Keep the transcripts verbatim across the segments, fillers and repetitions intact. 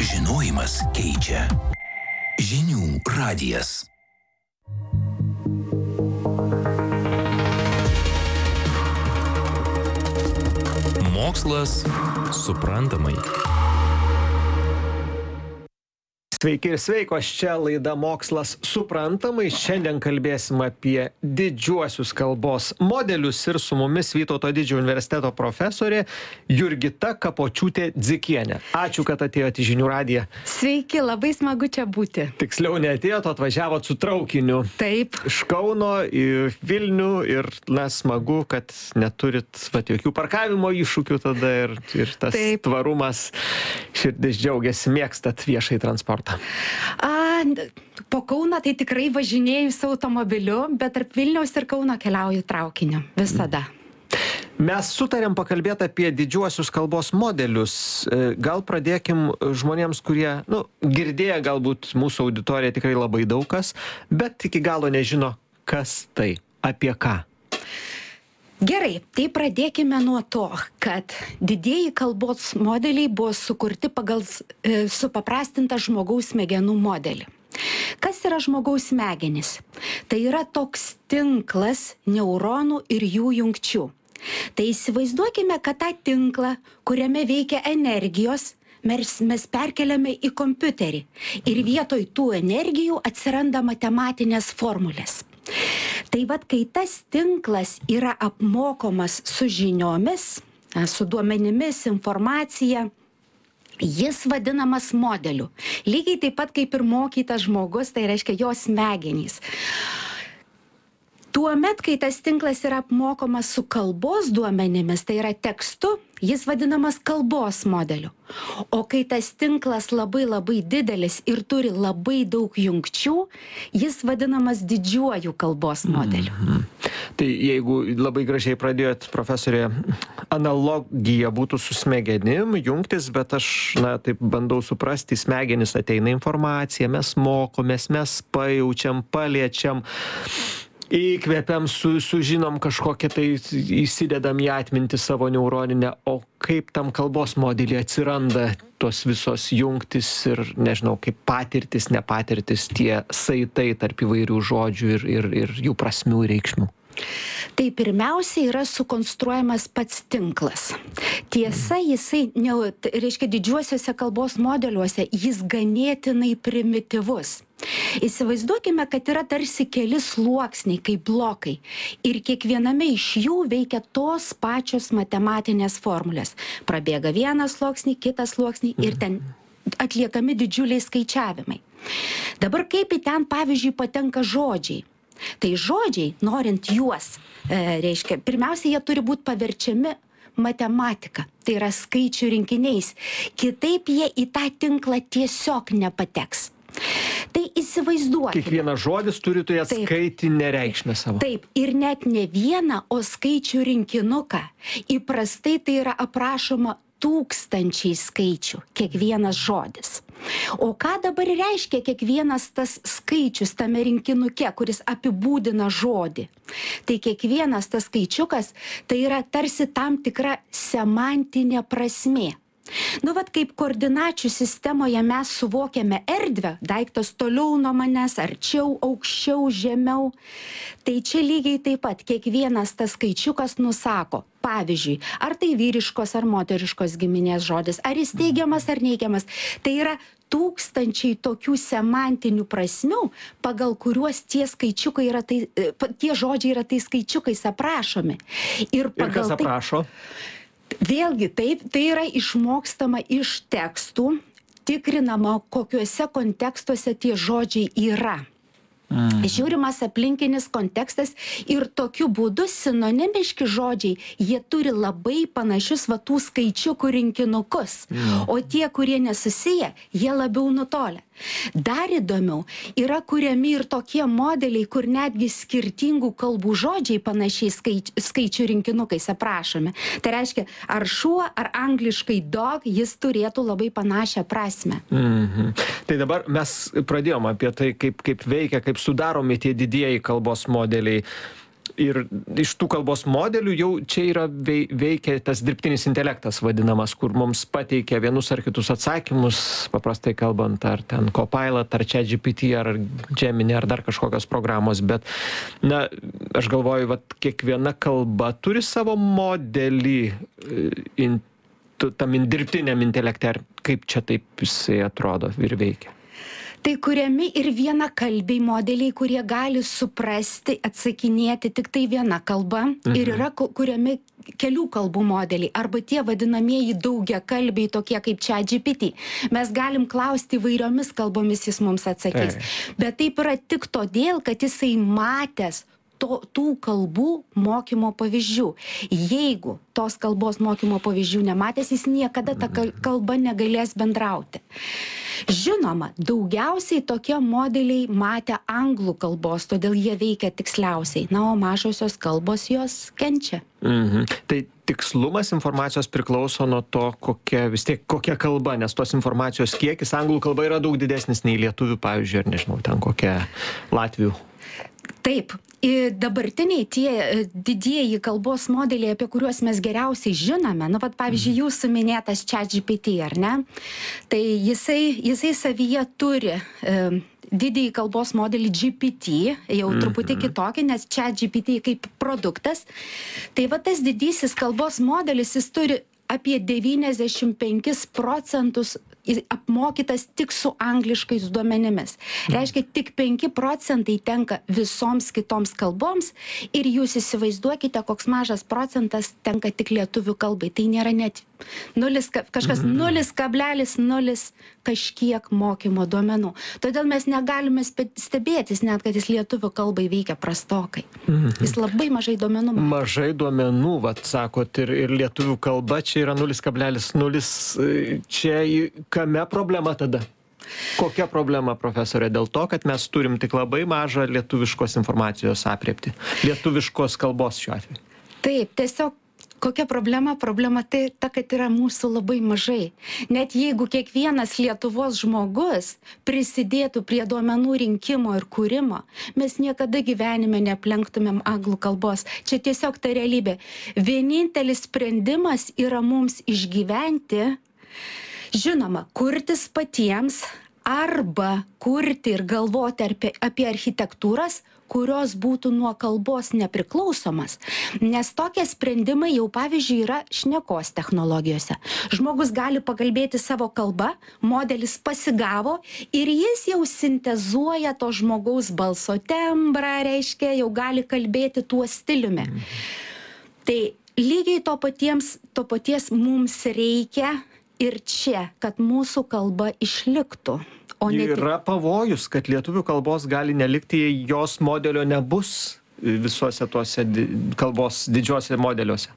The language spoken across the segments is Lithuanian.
Žinojimas keičia. Žinių radijas. Mokslas suprantamai. Sveiki ir sveikos, čia laida Mokslas suprantamai. Šiandien kalbėsim apie didžiuosius kalbos modelius ir su mumis Vytauto Didžiojo universiteto profesorė Jurgita Kapočiūtė-Dzikienė. Ačiū, kad atėjote į Žinių radiją. Sveiki, labai smagu čia būti. Tiksliau neatėjote, atvažiavot su traukiniu. Taip. Iš Kauno į Vilnių ir, na, smagu, kad neturit vat, jokių parkavimo iššūkių tada ir, ir tas Taip. Tvarumas. Širdis džiaugiasi, mėgstat viešai transportą. A, po Kauną tai tikrai važinėju su automobiliu, bet tarp Vilniaus ir Kauno keliauju traukiniu. Visada. Mes sutarėm pakalbėti apie didžiuosius kalbos modelius. Gal pradėkim žmonėms, kurie, nu, girdėję galbūt mūsų auditorija tikrai labai daug kas, bet iki galo nežino, kas tai, apie ką. Gerai, tai pradėkime nuo to, kad didieji kalbos modeliai buvo sukurti pagal e, supaprastintą žmogaus smegenų modelį. Kas yra žmogaus smegenys? Tai yra toks tinklas neuronų ir jų jungčių. Tai įsivaizduokime, kad tą tinklą, kuriame veikia energijos, mes, mes perkeliame į kompiuterį ir vietoj tų energijų atsiranda matematinės formulės. Tai vat, kai tas tinklas yra apmokomas su žiniomis, su duomenimis, informacija, jis vadinamas modeliu. Lygiai taip pat kaip ir mokytas žmogus, tai reiškia jo smegenys. Tuomet, kai tas tinklas yra apmokomas su kalbos duomenimis, tai yra tekstu, jis vadinamas kalbos modeliu. O kai tas tinklas labai labai didelis ir turi labai daug jungčių, jis vadinamas didžiuoju kalbos modeliu. Mhm. Tai jeigu labai gražiai pradėjot, profesorė, analogija būtų su smegenim, jungtis, bet aš, na, taip bandau suprasti, smegenis ateina informacija, mes mokomės, mes pajaučiam, paliečiam, įkvepiam, su, sužinom kažkokią tai, įsidedam į atmintį savo neuroninę, o kaip tam kalbos modelį atsiranda tos visos jungtis ir, nežinau, kaip patirtis, nepatirtis, tie saitai tarp įvairių žodžių ir, ir, ir jų prasmių ir reikšmių. Tai pirmiausia yra sukonstruojamas pats tinklas. Tiesa, jisai, ne, reiškia, didžiuosiuose kalbos modeliuose, jis ganėtinai primityvus. Įsivaizduokime, kad yra tarsi keli sluoksniai, kaip blokai, ir kiekviename iš jų veikia tos pačios matematinės formulės. Prabėga vienas sluoksnį, kitas sluoksnį ir ten atliekami didžiuliai skaičiavimai. Dabar kaip į ten, pavyzdžiui, patenka žodžiai? Tai žodžiai, norint juos, e, reiškia, pirmiausia, jie turi būti paverčiami matematika, tai yra skaičių rinkiniais. Kitaip jie į tą tinklą tiesiog nepateks. Tai įsivaizduokime. Kiekvienas žodis turi turėti skaitinę reikšmę savo. Taip, ir net ne vieną, o skaičių rinkinuką. Įprastai tai yra aprašoma tūkstančiai skaičių, kiekvienas žodis. O ką dabar reiškia kiekvienas tas skaičius tame rinkinuke, kuris apibūdina žodį? Tai kiekvienas tas skaičiukas, tai yra tarsi tam tikra semantinė prasmė. Nu, vat kaip koordinačių sistemoje mes suvokiame erdvę, daiktas toliau nuo manęs, arčiau, aukščiau, žemiau. Tai čia lygiai taip pat kiekvienas tas skaičiukas nusako, pavyzdžiui, ar tai vyriškos ar moteriškos giminės žodis, ar jis teigiamas ar neigiamas. Tai yra tūkstančiai tokių semantinių prasmių, pagal kuriuos tie skaičiukai yra tai, tie žodžiai yra tai skaičiukais aprašomi. Ir, pagal ir kas aprašo? Tai, vėlgi, taip, tai yra išmokstama iš tekstų, tikrinama, kokiuose kontekstuose tie žodžiai yra. Mm. Žiūrimas aplinkinis kontekstas ir tokiu būdu sinonimiški žodžiai, jie turi labai panašius va tų skaičiukų rinkinukus, mm. o tie, kurie nesusiję, jie labiau nutolę. Dar įdomiau, yra kuriami ir tokie modeliai, kur netgi skirtingų kalbų žodžiai panašiai skaič, skaičių rinkinukais aprašomi. Tai reiškia, ar šuo, ar angliškai dog, jis turėtų labai panašią prasmę. Mhm. Tai dabar mes pradėjom apie tai, kaip, kaip veikia, kaip sudaromi tie didieji kalbos modeliai. ir iš tų kalbos modelių jau čia yra vei veikia tas dirbtinis intelektas vadinamas, kur mums pateikia vienus ar kitus atsakymus, paprastai kalbant, ar ten Copilot, ar ChatGPT, ar Gemini, ar dar kažkokios programos, bet, na, aš galvoju, vat kiekviena kalba turi savo modelį in, tam dirbtiniam intelekte, ar kaip čia taip jisai atrodo ir veikia. Tai kuriami ir vienakalbiai modeliai, kurie gali suprasti, atsakinėti tik tai viena kalba. Mhm. Ir yra kuriami kelių kalbų modeliai, arba tie vadinamieji daugiakalbiai, tokie kaip ChatGPT. Mes galim klausti įvairiomis kalbomis, jis mums atsakys. Tai. Bet taip yra tik todėl, kad jisai matęs to, tų kalbų mokymo pavyzdžių. Jeigu tos kalbos mokymo pavyzdžių nematęs, jis niekada tą kalbą negalės bendrauti. Žinoma, daugiausiai tokie modeliai matė anglų kalbos, todėl jie veikia tiksliausiai. Na, o mažosios kalbos jos kenčia. Mhm. Tai tikslumas informacijos priklauso nuo to, kokia, vis tiek kokia kalba, nes tos informacijos kiekis anglų kalba yra daug didesnis nei lietuvių, pavyzdžiui, ar nežinau, ten kokia Latvių. Taip, dabartiniai tie didieji kalbos modeliai, apie kuriuos mes geriausiai žinome, nu, pat, pavyzdžiui, jūsų minėtas ChatGPT, ar ne? Tai jisai, jisai savyje turi e, didįjį kalbos modelį G P T, jau truputį kitokį, nes ChatGPT kaip produktas. Tai va tas didysis kalbos modelis, jis turi apie devyniasdešimt penkis procentus apmokytas tik su angliškais duomenimis. Reiškia, tik penki procentai tenka visoms kitoms kalboms ir jūs įsivaizduokite, koks mažas procentas tenka tik lietuvių kalbai. Tai nėra net nulis, kažkas nulis kablelis nulis kažkiek mokymo duomenų. Todėl mes negalime stebėtis net, kad jis lietuvių kalbai veikia prastokai. Jis labai mažai duomenų. Mažai duomenų, vat sakot, ir, ir lietuvių kalba čia yra nulis kablelis nulis. Čia kame problema tada? Kokia problema, profesorė? Dėl to, kad mes turim tik labai mažą lietuviškos informacijos aprėpti. Lietuviškos kalbos šiuo atveju. Taip, tiesiog kokia problema? Problema tai ta, kad yra mūsų labai mažai. Net jeigu kiekvienas Lietuvos žmogus prisidėtų prie duomenų rinkimo ir kūrimo, mes niekada gyvenime neaplenktumėm anglų kalbos. Čia tiesiog ta realybė. Vienintelis sprendimas yra mums išgyventi, žinoma, kurtis patiems arba kurti ir galvoti apie, apie architektūras, kurios būtų nuo kalbos nepriklausomas. Nes tokie sprendimai jau, pavyzdžiui, yra šnekos technologijose. Žmogus gali pakalbėti savo kalbą, modelis pasigavo ir jis jau sintezuoja to žmogaus balso tembrą, reiškia, jau gali kalbėti tuo stiliumi. Tai lygiai to patiems, to paties mums reikia ir čia, kad mūsų kalba išliktų. O ne tik... Yra pavojus, kad lietuvių kalbos gali nelikti, jei jos modelio nebus visuose tuose di kalbos didžiuose modeliuose.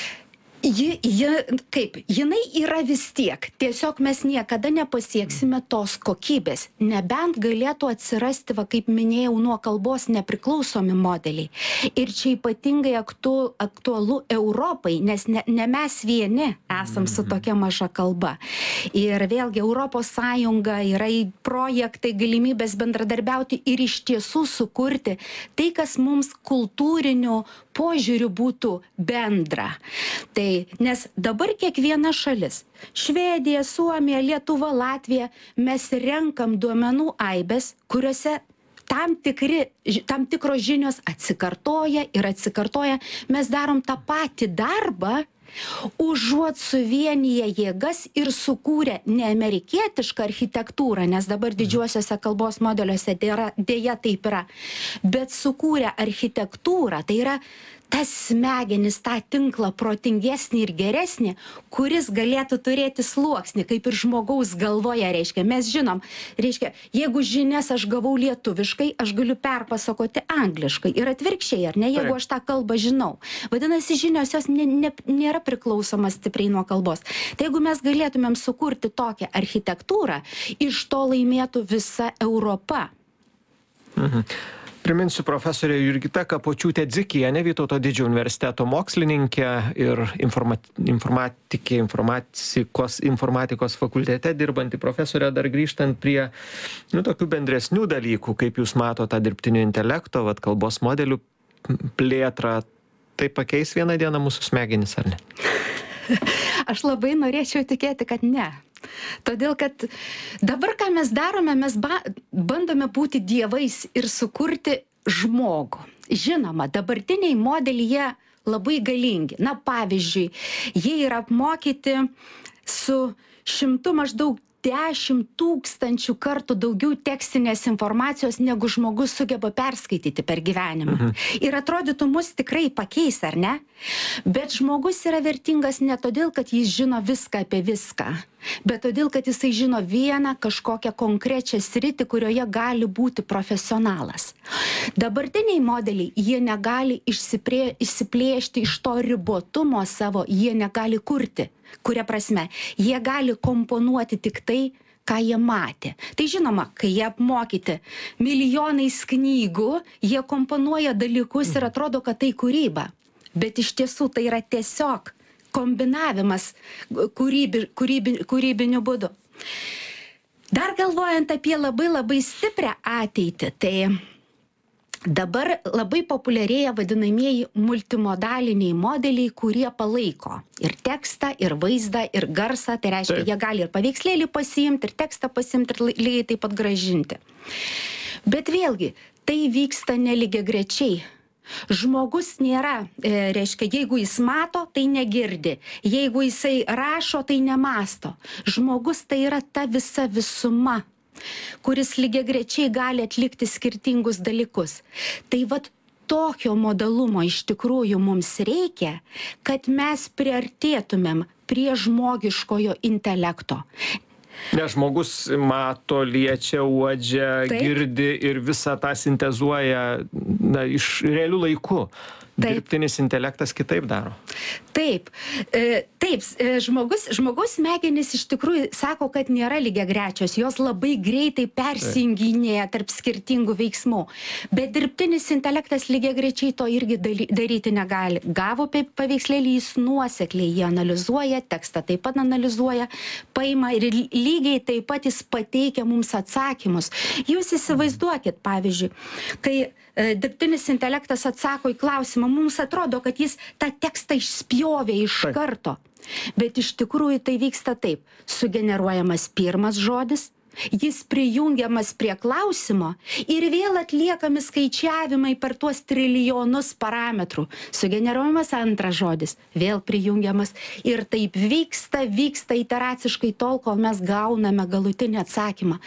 Ji, ji, kaip, jinai yra vis tiek. Tiesiog mes niekada nepasieksime tos kokybės. Nebent galėtų atsirasti, va, kaip minėjau, nuo kalbos nepriklausomi modeliai. Ir čia ypatingai aktu, aktualu Europai, nes ne, ne mes vieni esam su tokia maža kalba. Ir vėlgi Europos Sąjunga yra į projektai, galimybės bendradarbiauti ir iš tiesų sukurti tai, kas mums kultūriniu požiūriu būtų bendra. Tai nes dabar kiekviena šalis, Švedija, Suomija, Lietuva, Latvija, mes renkam duomenų aibes, kuriuose tam, tikri, tam tikros žinios atsikartoja ir atsikartoja. Mes darom tą patį darbą, užuot suvienyje jėgas ir sukūrę ne amerikietišką architektūrą, nes dabar didžiuosiuose kalbos modeliuose dėra, dėja taip yra, bet sukūrę architektūrą, tai yra tas smegenis, tą tinklą protingesnį ir geresnį, kuris galėtų turėti sluoksnį, kaip ir žmogaus galvoje, reiškia. Mes žinom, reiškia, jeigu žinias aš gavau lietuviškai, aš galiu perpasakoti angliškai ir atvirkščiai, ar ne, jeigu aš tą kalbą žinau. Vadinasi, žinios jos ne, ne, nėra priklausomas stipriai nuo kalbos. Tai jeigu mes galėtumėm sukurti tokią architektūrą, iš to laimėtų visa Europa. Mhm. Priminsiu, profesorė Jurgita Kapočiūtė-Dzikienė, Vytauto didžiojo universiteto mokslininkė ir informat, informatikė, informatikos, informatikos fakultete dirbanti profesorė. Dar grįžtant prie nu, tokių bendresnių dalykų, kaip jūs mato tą dirbtinio intelekto, vat, kalbos modelių plėtrą, tai pakeis vieną dieną mūsų smegenis, ar ne? Aš labai norėčiau tikėti, kad ne. Todėl, kad dabar, ką mes darome, mes ba bandome būti dievais ir sukurti žmogų. Žinoma, dabartiniai modeliai jie labai galingi. Na, pavyzdžiui, jie yra apmokyti su šimtu maždaug dešimt tūkstančių kartų daugiau tekstinės informacijos, negu žmogus sugeba perskaityti per gyvenimą. Mhm. Ir atrodytų, mus tikrai pakeis, ar ne? Bet žmogus yra vertingas ne todėl, kad jis žino viską apie viską, bet todėl, kad jisai žino vieną kažkokią konkrečią sritį, kurioje gali būti profesionalas. Dabartiniai modeliai, jie negali išsiplė, išsiplėšti iš to ribotumo savo, jie negali kurti. Kuria prasme, jie gali komponuoti tik tai, ką jie matė. Tai žinoma, kai jie apmokyti milijonais knygų, jie komponuoja dalykus ir atrodo, kad tai kūryba. Bet iš tiesų tai yra tiesiog kombinavimas kūrybi, kūrybi, kūrybiniu būdu. Dar galvojant apie labai labai stiprią ateitį, tai dabar labai populiarėja vadinamieji multimodaliniai modeliai, kurie palaiko ir tekstą, ir vaizdą, ir garsą. Tai reiškia, Taip. Jie gali ir paveikslėlį pasiimti, ir tekstą pasiimti, ir lygiai taip pat grąžinti. Bet vėlgi, tai vyksta nelygiagrečiai. Žmogus nėra, e, reiškia, jeigu jis mato, tai negirdi. Jeigu jisai rašo, tai nemasto. Žmogus tai yra ta visa visuma, kuris lygiagrečiai gali atlikti skirtingus dalykus. Tai vat tokio modalumo iš tikrųjų mums reikia, kad mes priartėtumėm prie žmogiškojo intelekto. Ne, žmogus mato, liečia, uodžia, Taip. girdi ir visą tą sintezuoja na, iš realių laikų. Taip. Dirbtinis intelektas kitaip daro. Taip, e, taip, e, žmogus, žmogus smegenys iš tikrųjų sako, kad nėra lygiagrečios, jos labai greitai persijunginėja tarp skirtingų veiksmų. Bet dirbtinis intelektas lygiagrečiai to irgi daryti negali. Gavo paveikslėlį, jis nuosekliai jį analizuoja, tekstą taip pat analizuoja, paima ir lygiai taip pat jis pateikia mums atsakymus. Jūs įsivaizduokit, pavyzdžiui, kai e, dirbtinis intelektas atsako į klausimą, mums atrodo, kad jis tą tekstą išspjovė iš karto. Bet iš tikrųjų tai vyksta taip. Sugeneruojamas pirmas žodis, jis prijungiamas prie klausimo ir vėl atliekami skaičiavimai per tuos trilijonus parametrų. Sugeneruojamas antras žodis, vėl prijungiamas ir taip vyksta, vyksta iteraciškai tol, kol mes gauname galutinį atsakymą.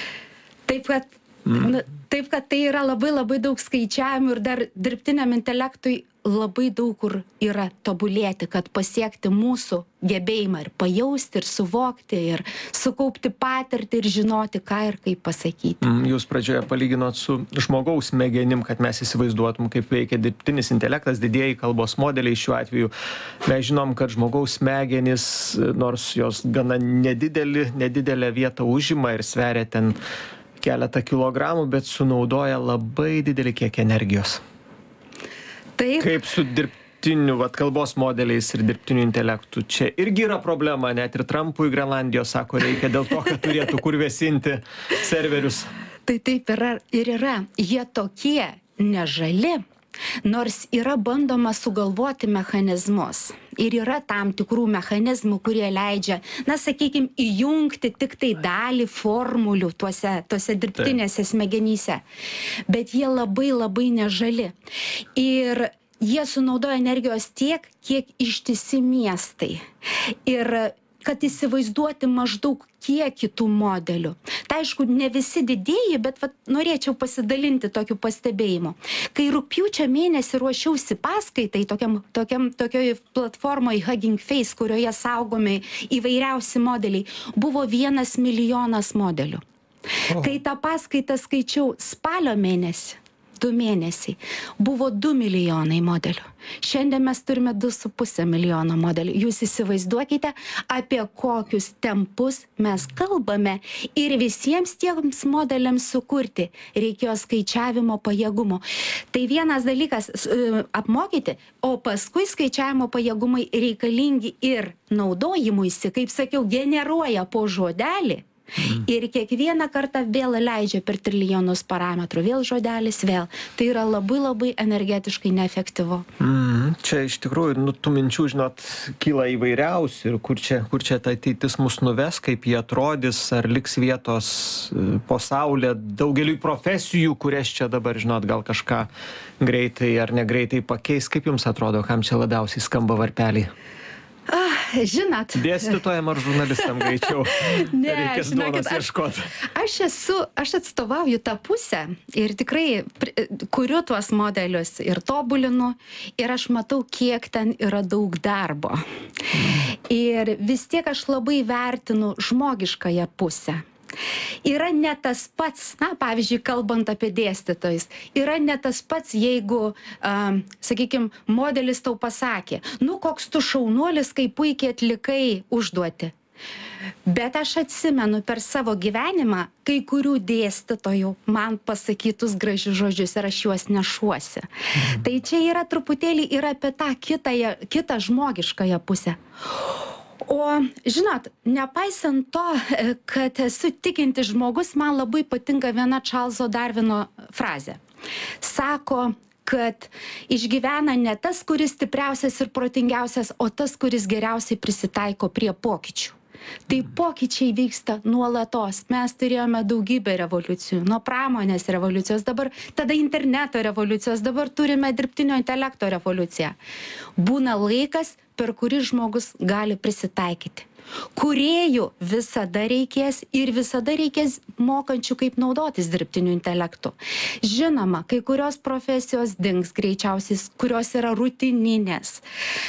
Taip, kad Na, taip, kad tai yra labai labai daug skaičiavimų ir dar dirbtiniam intelektui labai daug kur yra tobulėti, kad pasiekti mūsų gebėjimą ir pajausti, ir suvokti, ir sukaupti patirtį, ir žinoti, ką ir kaip pasakyti. Jūs pradžioje palyginot su žmogaus smegenim, kad mes įsivaizduotum, kaip veikia dirbtinis intelektas, didieji kalbos modeliai šiuo atveju. Mes žinom, kad žmogaus smegenys, nors jos gana nedidelį, nedidelę vietą užima ir sveria ten keletą kilogramų, bet sunaudoja labai didelį kiekį energijos. Taip. Kaip su dirbtiniu vat, kalbos modeliais ir dirbtiniu intelektu. Čia irgi yra problema, net ir Trumpui Grenlandijos sako, reikia dėl to, kad turėtų kur vėsinti serverius. Tai taip yra ir yra. Jie tokie nežali, nors yra bandoma sugalvoti mechanizmus. Ir yra tam tikrų mechanizmų, kurie leidžia, na, sakykime, įjungti tik tai dalį formulių tuose, tuose dirbtinėse smegenyse. Bet jie labai labai nežali. Ir jie sunaudoja energijos tiek, kiek ištisi miestai. Ir kad įsivaizduoti maždaug kiek kitų modelių. Tai aišku, ne visi didieji, bet vat, norėčiau pasidalinti tokiu pastebėjimu. Kai rugpjūčio mėnesį ruošiausi paskaitai tokiam, tokiam, tokioj platformoje Hugging Face, kurioje saugomi įvairiausi modeliai, buvo vienas milijonas modelių. Oh. Kai tą paskaitą skaičiau spalio mėnesį, du mėnesiai, buvo du milijonai modelių. Šiandien mes turime du su pusė milijono modelių. Jūs įsivaizduokite, apie kokius tempus mes kalbame ir visiems tiems modeliams sukurti reikėjo skaičiavimo pajėgumo. Tai vienas dalykas apmokyti, o paskui skaičiavimo pajėgumai reikalingi ir naudojimuisi, kaip sakiau, generuoja po žodelį. Mm. Ir kiekvieną kartą vėl leidžia per trilijonus parametrų, vėl žodelis, vėl. Tai yra labai labai energetiškai neefektyvu. Mm. Čia iš tikrųjų, nu, tų minčių, žinot, kyla įvairiausių ir kur čia, kur čia ta ateitis mus nuves, kaip jie atrodys, ar liks vietos po saulė daugeliui profesijų, kurias čia dabar, žinot, gal kažką greitai ar negreitai pakeis. Kaip jums atrodo, kam čia labiausiai skamba varpeliai? Ah, žinot. Dėstytojam ar žurnalistam greičiau? Ne, reikės žinokit, duonos ieškoti. Aš, aš esu, aš atstovauju tą pusę ir tikrai kuriu tuos modelius ir tobulinu ir aš matau, kiek ten yra daug darbo. Ir vis tiek aš labai vertinu žmogiškąją pusę. Yra ne tas pats, na, pavyzdžiui, kalbant apie dėstytojus, yra ne tas pats, jeigu, um, sakykime, modelis tau pasakė, nu, koks tu šaunuolis, kai puikiai atlikai užduoti. Bet aš atsimenu per savo gyvenimą kai kurių dėstytojų man pasakytus gražius žodžius ir aš juos nešuosi. Mhm. Tai čia yra truputėlį ir apie tą kitąją, kitą žmogiškąją pusę. O, žinot, nepaisant to, kad esu tikintis žmogus, man labai patinka viena Čarlzo Darvino frazė. Sako, kad išgyvena ne tas, kuris stipriausias ir protingiausias, o tas, kuris geriausiai prisitaiko prie pokyčių. Tai pokyčiai vyksta nuolatos. Mes turėjome daugybę revoliucijų, nuo pramonės revoliucijos, dabar tada interneto revoliucijos, dabar turime dirbtinio intelekto revoliuciją. Būna laikas, per kurį žmogus gali prisitaikyti. Kūrėjų visada reikės ir visada reikės mokančių, kaip naudotis dirbtiniu intelektu. Žinoma, kai kurios profesijos dings greičiausiai, kurios yra rutininės.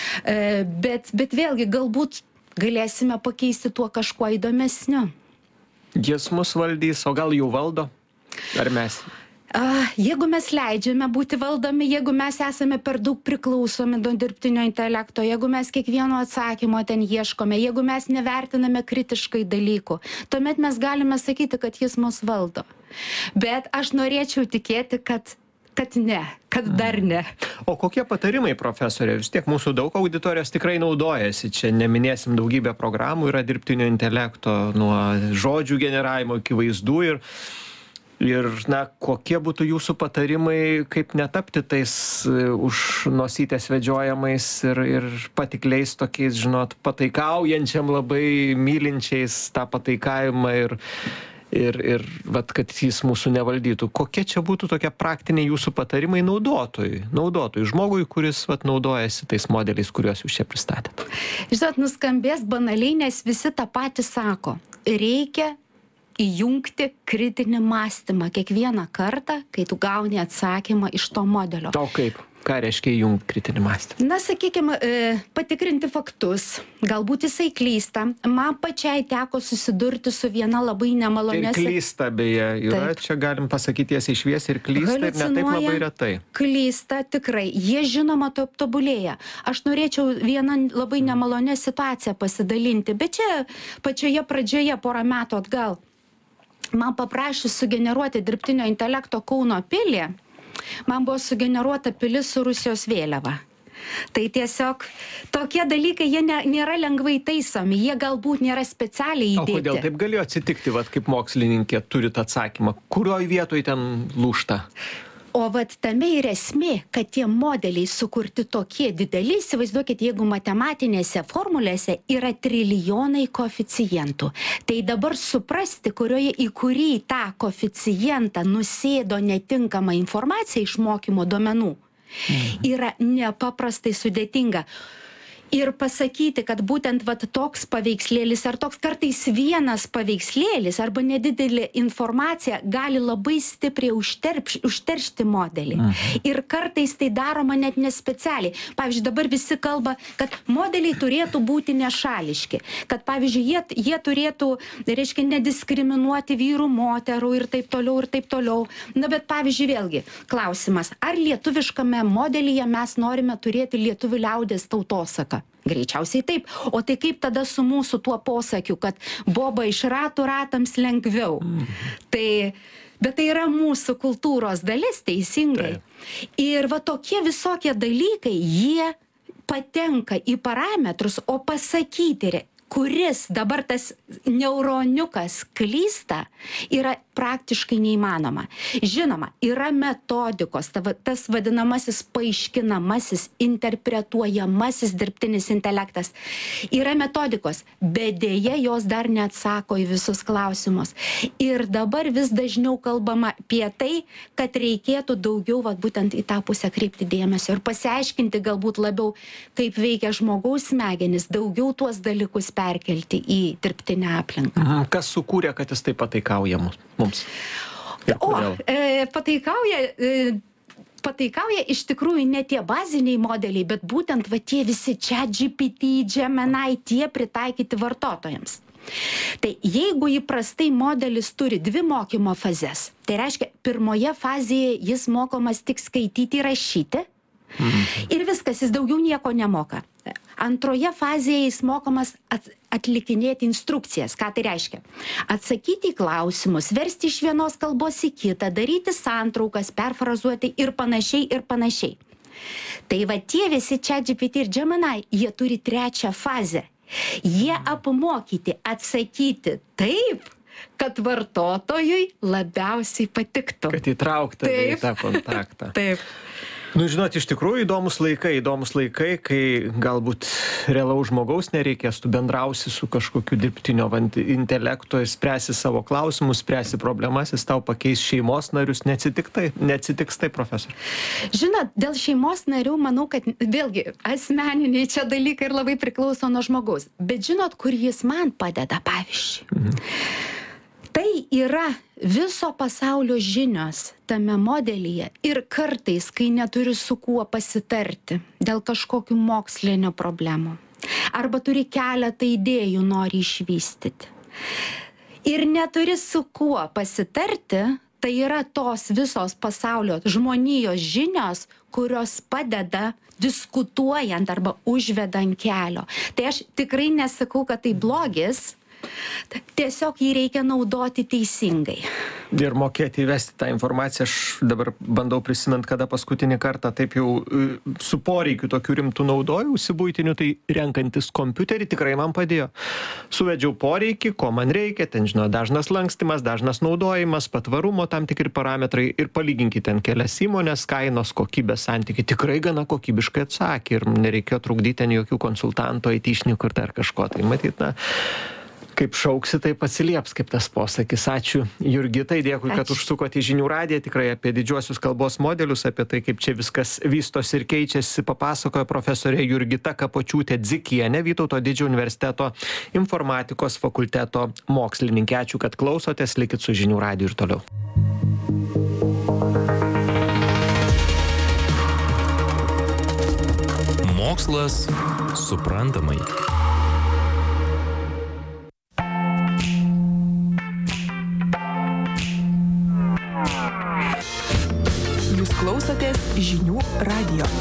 Bet, bet vėlgi, galbūt galėsime pakeisti tuo kažkuo įdomesniu. Jis mus valdys, o gal jau valdo? Ar mes? Jeigu mes leidžiame būti valdomi, jeigu mes esame per daug priklausomi nuo dirbtinio intelekto, jeigu mes kiekvieno atsakymo ten ieškome, jeigu mes nevertiname kritiškai dalykų, tuomet mes galime sakyti, kad jis mus valdo. Bet aš norėčiau tikėti, kad kad ne, kad dar ne. O kokie patarimai, profesorė? Vis tiek mūsų daug auditorijos tikrai naudojasi. Čia neminėsim daugybę programų, yra dirbtinio intelekto, nuo žodžių generavimo iki vaizdų. Ir, ir na, kokie būtų jūsų patarimai, kaip netapti tais už nosytės vedžiojamais ir, ir patikliais tokiais, žinot, pataikaujančiam labai mylinčiais tą pataikavimą ir ir, ir vat, kad jis mūsų nevaldytų. Kokie čia būtų tokie praktiniai jūsų patarimai naudotojui, naudotojui, žmogui, kuris vat, naudojasi tais modeliais, kuriuos jūs čia pristatėt? Žinot, nuskambės banaliai, nes visi tą patį sako. Reikia įjungti kritinį mąstymą kiekvieną kartą, kai tu gauni atsakymą iš to modelio. O kaip? Ką reiškia įjungti kritinį mąstymą? Na, sakykime, patikrinti faktus. Galbūt jisai klysta. Man pačiai teko susidurti su viena labai nemalonė. Ir klysta, beje, yra, taip. Čia galim pasakyti tiesiai šviesiai ir klysta, ir ne taip labai retai. Klysta, tikrai. Jie žinoma top tobulėja. Aš norėčiau vieną labai nemalonę situaciją pasidalinti, bet čia pačioje pradžioje porą metų atgal. Man paprašys sugeneruoti dirbtinio intelekto Kauno pilį. Man buvo sugeneruota pilis su Rusijos vėliava. Tai tiesiog tokie dalykai, jie ne, nėra lengvai taisomi, jie galbūt nėra specialiai įdėti. O kodėl taip galėjo atsitikti, vat, kaip mokslininkė turit atsakymą? Kurioj vietoj ten lūžta? O vat tame ir esmė, kad tie modeliai sukurti tokie dideli, įsivaizduokit, jeigu matematinėse formulėse yra trilijonai koeficientų. Tai dabar suprasti, kurioje į kurį tą koeficientą nusėdo netinkama informacija iš mokymo duomenų, yra nepaprastai sudėtinga. Ir pasakyti, kad būtent vat, toks paveikslėlis ar toks kartais vienas paveikslėlis arba nedidelė informacija gali labai stipriai užterpš, užteršti modelį. Mhm. Ir kartais tai daroma net nespecialiai. Pavyzdžiui, dabar visi kalba, kad modeliai turėtų būti nešališki. Kad, pavyzdžiui, jie, jie turėtų, reiškia, nediskriminuoti vyrų, moterų ir taip toliau ir taip toliau. Na, bet, pavyzdžiui, vėlgi, klausimas, ar lietuviškame modelyje mes norime turėti lietuvių liaudies tautosaką? Greičiausiai taip. O tai kaip tada su mūsų tuo posakiu, kad boba iš ratų ratams lengviau. Mhm. Tai, bet tai yra mūsų kultūros dalis, teisingai. Taip. Ir va tokie visokie dalykai, jie patenka į parametrus, o pasakyti, kuris dabar tas neuroniukas klysta, yra praktiškai neįmanoma. Žinoma, yra metodikos, tas vadinamasis paaiškinamasis, interpretuojamasis dirbtinis intelektas. Yra metodikos, bet dėja jos dar neatsako į visus klausimus. Ir dabar vis dažniau kalbama apie tai, kad reikėtų daugiau vat, būtent į tą pusę kreipti dėmesio ir pasiaiškinti galbūt labiau, kaip veikia žmogaus smegenis, daugiau tuos dalykus perkelti į dirbtinę aplinką. Kas sukūrė, kad jis taip pataikauja mums? Ir o, kodėl? e, pataikauja... E, Pataikauja iš tikrųjų ne tie baziniai modeliai, bet būtent va tie visi ChatGPT, Gemini, tie pritaikyti vartotojams. Tai jeigu įprastai modelis turi dvi mokymo fazes, tai reiškia, pirmoje fazėje jis mokomas tik skaityti ir rašyti, mhm. ir viskas, jis daugiau nieko nemoka. Antroje fazėje jis mokomas atlikinėti instrukcijas. Ką tai reiškia? Atsakyti į klausimus, versti iš vienos kalbos į kitą, daryti santraukas, perfrazuoti ir panašiai ir panašiai. Tai va tie visi ChatGPT ir Gemini, jie turi trečią fazę. Jie apmokyti atsakyti taip, kad vartotojui labiausiai patiktų. Kad įtraukta į tą kontaktą. Taip. Nu, žinot, iš tikrųjų įdomus laikai, įdomus laikai, kai galbūt realaus žmogaus nereikės, tu bendrausi su kažkokiu dirbtinio intelekto, spręsi savo klausimus, spręsi problemas, jis tau pakeis šeimos narius, neatsitiks tai, neatsitiks tai, profesor? Žinot, dėl šeimos narių, manau, kad vėlgi asmeniniai čia dalykai ir labai priklauso nuo žmogaus. Bet žinot, kur jis man padeda, pavyzdžiui? Mhm. Tai yra viso pasaulio žinios tame modelyje ir kartais, kai neturi su kuo pasitarti dėl kažkokių mokslinio problemų. Arba turi keletą idėjų nori išvystyti. Ir neturi su kuo pasitarti, tai yra tos visos pasaulio žmonijos žinios, kurios padeda diskutuojant arba užveda ant kelio. Tai aš tikrai nesakau, kad tai blogis, tiesiog jį reikia naudoti teisingai. Ir mokėti įvesti tą informaciją. Aš dabar bandau prisimint, kada paskutinį kartą taip jau su poreikiu tokių rimtų naudojausi buitinių, tai renkantis kompiuterį tikrai man padėjo. Suvedžiau poreikį, ko man reikia, ten žinau, dažnas lankstimas, dažnas naudojimas, patvarumo tam tikri parametrai ir palyginkite ten kelias įmonės, kainos, kokybės santykiai. Tikrai gana kokybiškai atsakė ir nereikėjo trukdyti ten jokių konsultantų, aitišnikų ir dar kažko. Tai matyt, na, kaip šauksi, taip atsilieps, kaip tas posakis. Ačiū Jurgitai, dėkui, kad Ačiū. užsukote į Žinių radiją, tikrai apie didžiuosius kalbos modelius, apie tai, kaip čia viskas vystosi ir keičiasi, papasakojo profesorė Jurgita Kapočiūtė-Dzikienė, Vytauto Didžiojo universiteto informatikos fakulteto mokslininkė. Ačiū, kad klausotės, likit su Žinių radiju ir toliau. Mokslas suprantamai. Jūs klausotės Žinių radijo.